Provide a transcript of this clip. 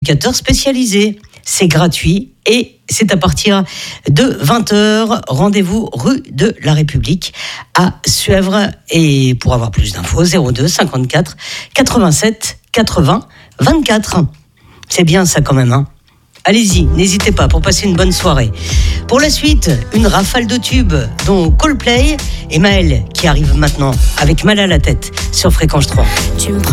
éducateur spécialisé. C'est gratuit et c'est à partir de 20h. Rendez-vous rue de la République à Suèvre. Et pour avoir plus d'infos, 02 54 87 80 24. C'est bien ça quand même, hein. Allez-y, n'hésitez pas pour passer une bonne soirée. Pour la suite, une rafale de tubes, dont Coldplay et Maël qui arrive maintenant avec Mal à la tête sur Fréquence 3.